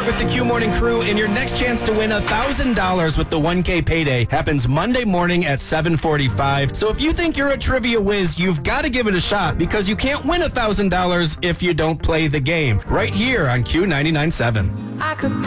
with the Q Morning Crew, and your next chance to win $1,000 with the 1K payday happens Monday morning at 7:45. So if you think you're a trivia whiz, you've got to give it a shot because you can't win $1,000 if you don't play the game. Right here on Q99.7. I could